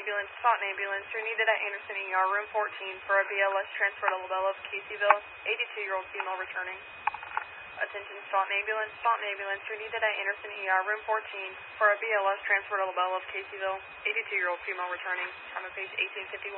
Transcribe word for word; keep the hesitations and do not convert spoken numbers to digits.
ambulance, Spot ambulance. You're needed at Anderson E R, room fourteen for a B L S transfer to LaBella of Caseyville. eighty-two-year-old female returning. Attention, Spot ambulance, Spot ambulance. You're needed at Anderson E R, room fourteen for a B L S transfer to LaBella of Caseyville. eighty-two-year-old female returning. Time of page eighteen fifty-one.